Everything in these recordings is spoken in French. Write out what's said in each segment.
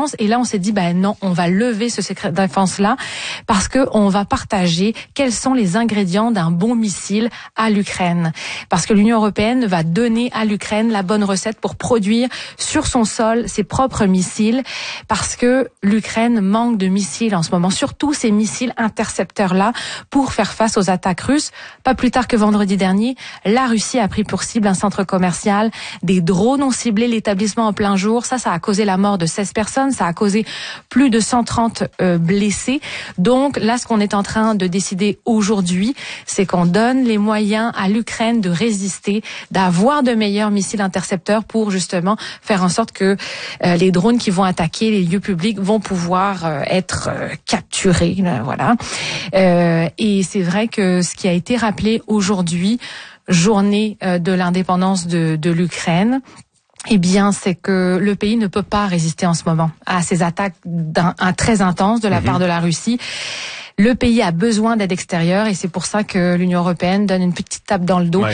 défense. Et là, on s'est dit, non, on va lever ce secret défense-là parce que on va partager quels sont les ingrédients d'un bon missile à l'Ukraine. Parce que l'Union européenne va donner à l'Ukraine la bonne recette pour produire sur son sol ses propres missiles, parce que l'Ukraine manque de missiles en ce moment, surtout ces missiles intercepteurs-là pour faire face aux attaques russes. Pas plus tard que vendredi dernier, la Russie a pris pour cible un centre commercial, des drones ont ciblé l'établissement en plein jour. Ça a causé la mort de 16 personnes, ça a causé plus de 130 blessés. Donc là, ce qu'on est en train de décider aujourd'hui, c'est qu'on donne les moyens à l'Ukraine de résister, d'avoir de meilleurs missiles intercepteurs pour justement faire en sorte que les drones qui vont attaquer les lieux publics vont pouvoir être capturés. Voilà. Et c'est vrai que ce qui a été rappelé aujourd'hui, journée de l'indépendance de l'Ukraine, eh bien, c'est que le pays ne peut pas résister en ce moment à ces attaques très intenses de la part de la Russie. Le pays a besoin d'aide extérieure et c'est pour ça que l'Union européenne donne une petite tape dans le dos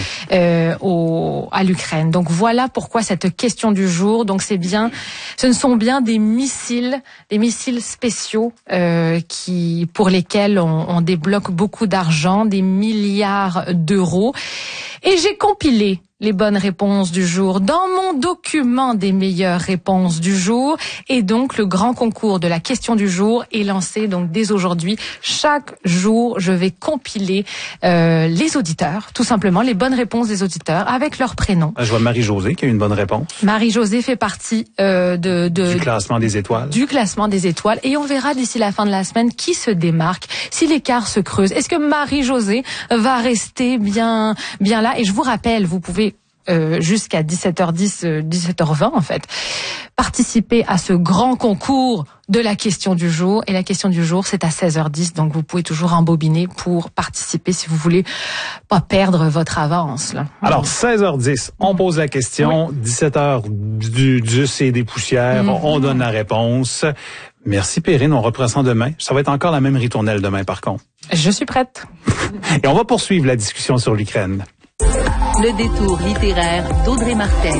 à l'Ukraine. Donc voilà pourquoi cette question du jour. Donc ce ne sont bien des missiles spéciaux pour lesquels on débloque beaucoup d'argent, des milliards d'euros. Et j'ai compilé les bonnes réponses du jour dans mon document des meilleures réponses du jour. Et donc, le grand concours de la question du jour est lancé donc dès aujourd'hui. Chaque jour, je vais compiler les auditeurs, tout simplement, les bonnes réponses des auditeurs avec leur prénom. Je vois Marie-Josée qui a une bonne réponse. Marie-Josée fait partie du classement des étoiles. Du classement des étoiles. Et on verra d'ici la fin de la semaine qui se démarque, si l'écart se creuse. Est-ce que Marie-Josée va rester bien là? Et je vous rappelle, vous pouvez jusqu'à 17h10, 17h20 en fait, participer à ce grand concours de la question du jour. Et la question du jour, c'est à 16h10, donc vous pouvez toujours embobiner pour participer si vous voulez pas perdre votre avance. Là. Alors, 16h10, on pose la question, 17h du et des poussières, on donne la réponse. Merci Perrine, on reprend ça demain. Ça va être encore la même ritournelle demain par contre. Je suis prête. Et on va poursuivre la discussion sur l'Ukraine. Le détour littéraire d'Audrey Martel.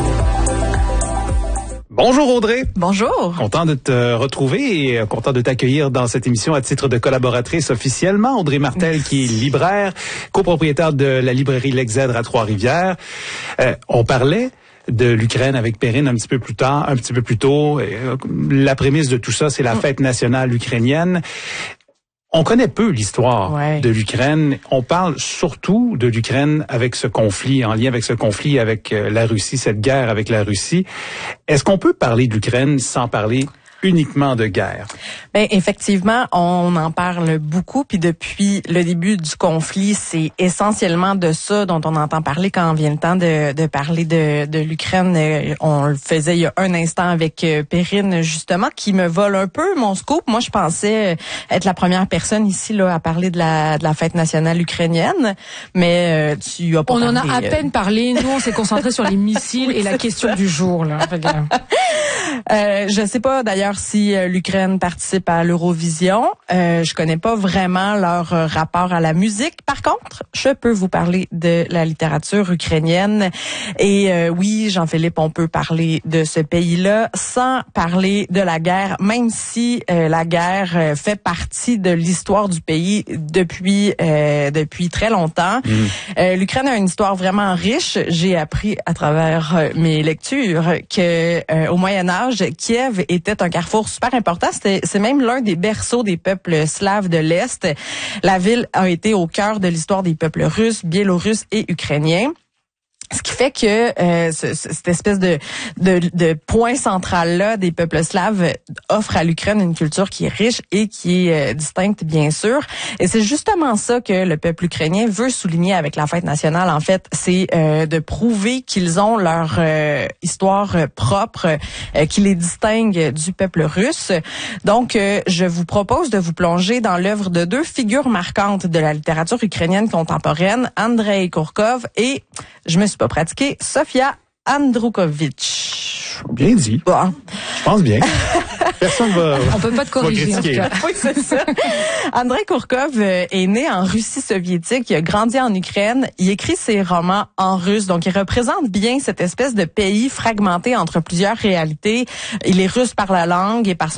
Bonjour Audrey. Bonjour. Content de te retrouver et content de t'accueillir dans cette émission à titre de collaboratrice officiellement. Audrey Martel qui est libraire, copropriétaire de la librairie L'Exèdre à Trois-Rivières. On parlait de l'Ukraine avec Perrine un petit peu plus tôt. La prémisse de tout ça, c'est la fête nationale ukrainienne. On connaît peu l'histoire de l'Ukraine. On parle surtout de l'Ukraine avec ce conflit, en lien avec ce conflit avec la Russie, cette guerre avec la Russie. Est-ce qu'on peut parler de l'Ukraine sans parler uniquement de guerre? Ben effectivement, on en parle beaucoup, puis depuis le début du conflit, c'est essentiellement de ça dont on entend parler quand vient le temps de parler de l'Ukraine. On le faisait il y a un instant avec Perrine, justement, qui me vole un peu mon scoop. Moi, je pensais être la première personne ici là à parler de la fête nationale ukrainienne, mais tu as pas parlé. On en a à peine parlé. Nous, on s'est concentré sur les missiles et la question du jour, là. Je sais pas d'ailleurs si l'Ukraine participe à l'Eurovision. Je connais pas vraiment leur rapport à la musique. Par contre, je peux vous parler de la littérature ukrainienne. Et oui, Jean-Philippe, on peut parler de ce pays-là sans parler de la guerre, même si la guerre fait partie de l'histoire du pays depuis très longtemps. L'Ukraine a une histoire vraiment riche. J'ai appris à travers mes lectures que au Moyen Âge, Kiev était un carrefour super important. C'est même l'un des berceaux des peuples slaves de l'Est. La ville a été au cœur de l'histoire des peuples russes, biélorusses et ukrainiens. Ce qui fait que cette espèce de point central là des peuples slaves offre à l'Ukraine une culture qui est riche et qui est distincte, bien sûr. Et c'est justement ça que le peuple ukrainien veut souligner avec la fête nationale. En fait, c'est de prouver qu'ils ont leur histoire propre qui les distingue du peuple russe. Donc, je vous propose de vous plonger dans l'œuvre de deux figures marquantes de la littérature ukrainienne contemporaine, Andrei Kourkov et, je me suis pas pratiqué, Sofia Androukovitch. Bien dit. Bon. Je pense bien. Personne va. On peut pas te corriger, en tout cas. Oui, c'est ça. Andrei Kourkov est né en Russie soviétique, il a grandi en Ukraine, il écrit ses romans en russe, donc il représente bien cette espèce de pays fragmenté entre plusieurs réalités. Il est russe par la langue et par son